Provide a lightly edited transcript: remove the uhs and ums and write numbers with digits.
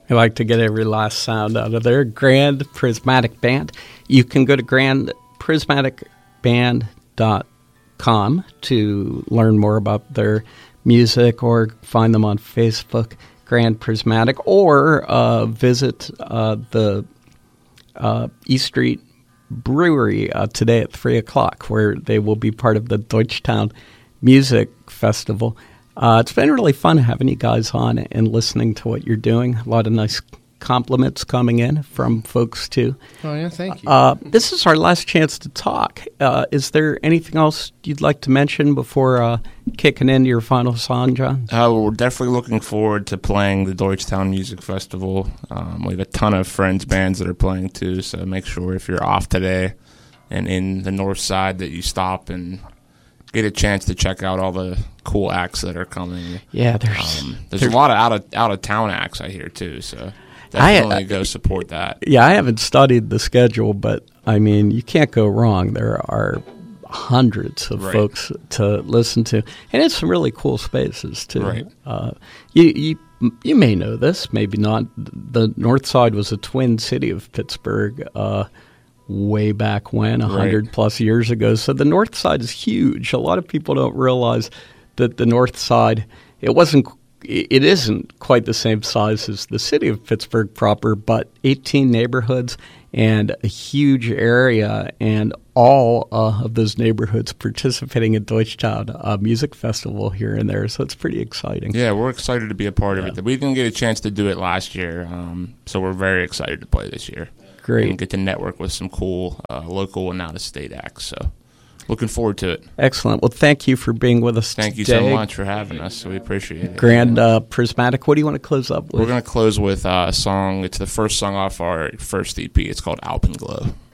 I like to get every last sound out of there. Grand Prismatic Band. You can go to grandprismaticband.com to learn more about their music or find them on Facebook, Grand Prismatic, or visit the E Street Brewery today at 3 o'clock, where they will be part of the Deutschtown Music Festival. It's been really fun having you guys on and listening to what you're doing. A lot of nice compliments coming in from folks, too. Oh, yeah, thank you. This is our last chance to talk. Is there anything else you'd like to mention before kicking into your final song, John? We're definitely looking forward to playing the Deutschtown Music Festival. We have a ton of friends, bands that are playing, too, so make sure if you're off today and in the north side that you stop and get a chance to check out all the cool acts that are coming. Yeah, there's a lot of out of town acts I hear too, so definitely go support that. Yeah, I haven't studied the schedule, but I mean, you can't go wrong. There are hundreds of folks to listen to, and it's some really cool spaces too. Right. You may know this, maybe not. The North Side was a twin city of Pittsburgh. Way back when, 100 plus years ago. So the North Side is huge. A lot of people don't realize that the North Side, it isn't quite the same size as the city of Pittsburgh proper, but 18 neighborhoods and a huge area, and all of those neighborhoods participating at Deutschtown Music Festival here and there. So it's pretty exciting. Yeah, we're excited to be a part of it. We didn't get a chance to do it last year, so we're very excited to play this year. Great. And get to network with some cool local and out-of-state acts. So looking forward to it. Excellent. Well, thank you for being with us Thank you today. so much for having us. We appreciate it. Grand Prismatic. What do you want to close up with? We're going to close with a song. It's the first song off our first EP. It's called Alpenglow.